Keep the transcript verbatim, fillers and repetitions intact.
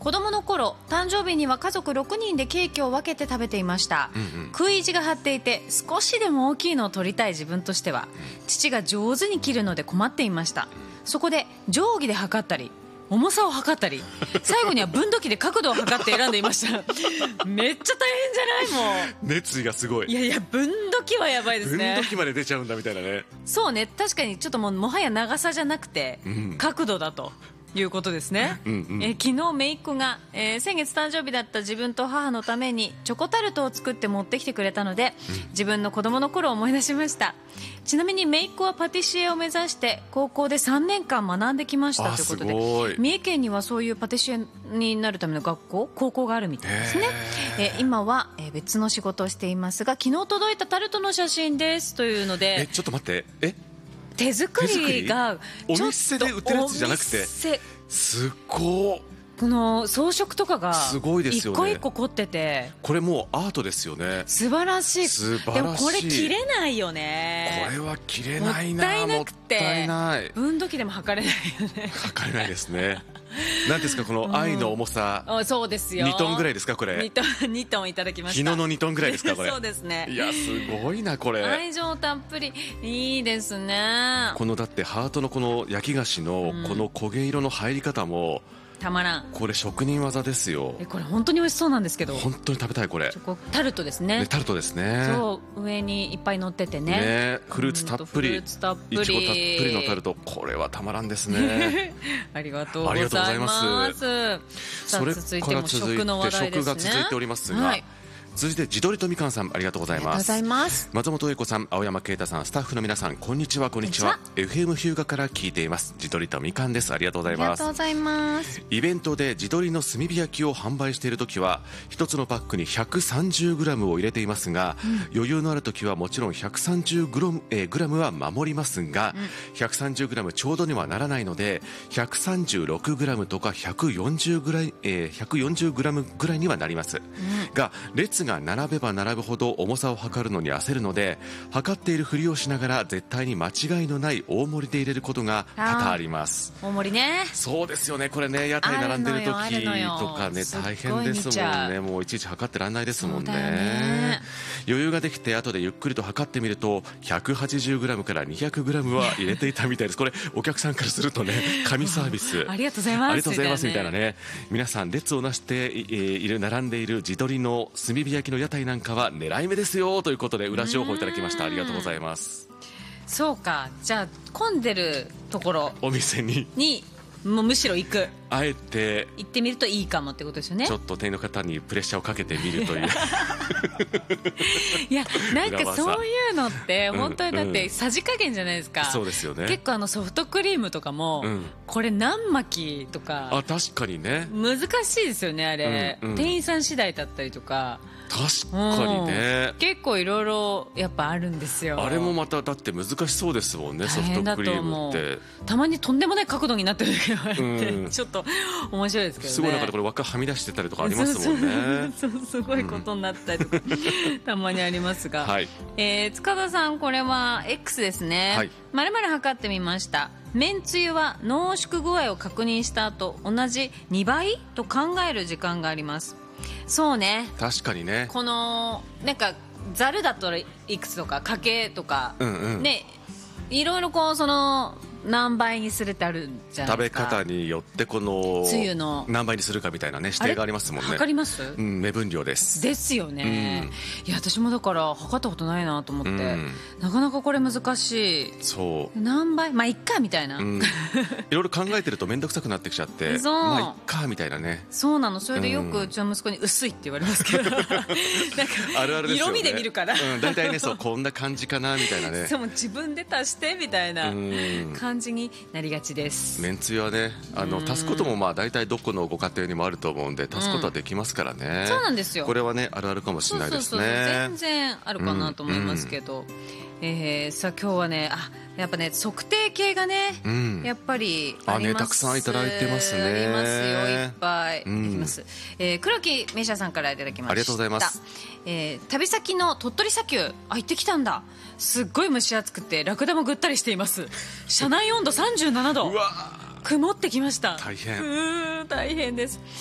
子供の頃誕生日には家族ろくにんでケーキを分けて食べていました、うんうん、食い意地が張っていて少しでも大きいのを取りたい自分としては、うん、父が上手に切るので困っていました。そこで定規で測ったり重さを測ったり最後には分度器で角度を測って選んでいましためっちゃ大変じゃない？もう熱意がすごい。 いやいや分度器はやばいですね。 分度器まで出ちゃうんだみたいなね。 そうね、確かにちょっともうもはや長さじゃなくて、うん、角度だということですね。うんうん、え昨日姪っ子が、えー、先月誕生日だった自分と母のためにチョコタルトを作って持ってきてくれたので、うん、自分の子供の頃を思い出しました。ちなみに姪っ子はパティシエを目指して高校でさんねんかん学んできましたということで、三重県にはそういうパティシエになるための学校高校があるみたいですね。えー、今は別の仕事をしていますが昨日届いたタルトの写真ですというので。 えちょっと待って、え手作りがお店で売ってるやつじゃなくてすっごいこの装飾とかがすごいですよね。 一個一個凝っててこれもうアートですよね。 素晴らしい。 素晴らしい。 でもこれ切れないよね。 これは切れないな。 もったいなくてもったいない。 分度器でも測れないよね。 測れないですね。何ですかこの愛の重さ、 うん、そうですよ。 にトンぐらいですかこれ。 にトン、にトンいただきました。 昨日のにトンぐらいですかこれ。 そうですね。 いやすごいなこれ。 愛情たっぷりいいですね。 このだってハートのこの焼き菓子のこの焦げ色の入り方も、うんたまらん。 これ職人技ですよ。 えこれ本当に美味しそうなんですけど。 本当に食べたいこれ。 チョコタルトですね。 ねタルトですね。 そう上にいっぱい乗っててね。 ねフルーツたっぷり。 フルーツたっぷり。 いちごたっぷりのタルトこれはたまらんですね。 ありがとうございます。ありがとうございます。 それから続いて食が続いておりますが。はい続いて自撮りとみかんさんありがとうございます。 ありがとうございます。 松本英子さん、青山啓太さん、スタッフの皆さんこんにちは。こんにちは。エフエム 日向から聞いています自撮りとみかんです。ありがとうございます。 ありがとうございます。 イベントで自撮りの炭火焼きを販売しているときは一つのパックに ひゃくさんじゅうグラム を入れていますが、うん、余裕のあるときはもちろん ひゃくさんじゅうグラム、えー、グラムは守りますが、うん、ひゃくさんじゅうグラム ちょうどにはならないので ひゃくさんじゅうろくグラム とか ひゃくよんじゅうグラム、えー、ひゃくよんじゅうグラム ぐらいにはなります、うん、が列が並べば並ぶほど重さを測るのに焦るので測っているふりをしながら絶対に間違いのない大盛りで入れることが多々あります。 大盛りね。 そうですよね。これね屋台並んでる時とかね大変ですもんね。もういちいち測ってらんないですもん ね, ね余裕ができて後でゆっくりと測ってみると ひゃくはちじゅうグラム から にひゃくグラム は入れていたみたいです。これお客さんからするとね神サービスありがとうございますありがとうございますみたいなね。皆さん列をなしている並んでいる地鶏の炭火焼きの屋台なんかは狙い目ですよということで裏情報いただきました。ありがとうございます。 そうかじゃあ混んでるところお店ににもうむしろ行くあえて行ってみるといいかもってことですよね。 ちょっと店員の方にプレッシャーをかけてみるといういやなんかそういうのって本当にだってさじ加減じゃないですか、うんうん、 そうですよね。 結構あのソフトクリームとかも、うん、これ何巻きとかあ確かにね難しいですよねあれ、うんうん、店員さん次第だったりとか確かにね、 うん、結構いろいろやっぱあるんですよ。 あれもまただって難しそうですもんね。ソフトクリームってたまにとんでもない角度になってる時があって、うん、ちょっと面白いですけどね。 すごいなんかこれ輪っかはみ出してたりとかありますもんね。 そうそうそうすごいことになったりとか、うん、たまにありますが、はいえー、塚田さんこれは X ですね。はい、丸々測ってみました。めんつゆは濃縮具合を確認した後同じにばいと考える時間があります。そうね確かにね。 このなんかざるだといくつとかかけとか、うんうん、ねいろいろこうその何倍にするってあるじゃないですか。 食べ方によってこのつゆの何倍にするかみたいなね指定がありますもんね。 測ります、 うん、目分量ですですよね、うん、いや私もだから測ったことないなと思って、うん、なかなかこれ難しい。 そう何倍まあいっかみたいな、うん、いろいろ考えてると面倒くさくなってきちゃってそうまあいっかみたいなね。 そうなの。それでよくうちの息子に薄いって言われますけどなんかあるあるですよね。 色味で見るから、 うん、大体ねそうこんな感じかなみたいなねそう自分で足してみたいな感じになりがちです。 めんつゆはねあの足すこともまあ大体どこのご家庭にもあると思うんで足すことはできますからね、うん、 そうなんですよ。 これはねあるあるかもしれないですね。そうそうそう全然あるかなと思いますけど、うんえー、さあ今日はねあやっぱね測定系がね、うん、やっぱりあります。あ、ね、 たくさんいただいてますね。 ありますよいっぱい、うん、あります、えー、黒木メイシャさんからいただきました。 ありがとうございます、 えー、旅先の鳥取砂丘あ行ってきたんだ。すっごい蒸し暑くてラクダもぐったりしています。車内温度さんじゅうななど。うわ曇ってきました。 大変うー大変です。